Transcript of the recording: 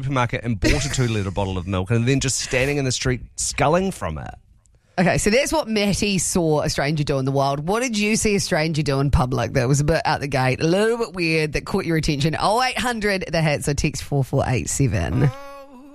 supermarket and bought a 2-litre bottle of milk and then just standing in the street sculling from it. Okay, so that's what Matty saw a stranger do in the wild. What did you see a stranger do in public that was a bit out the gate, a little bit weird, that caught your attention? 0800 the hits, so text 4487.